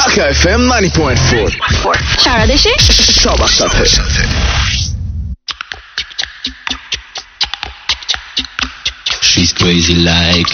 Dhaka FM 90.4 সারা দেশে সবার সাথে। She's crazy like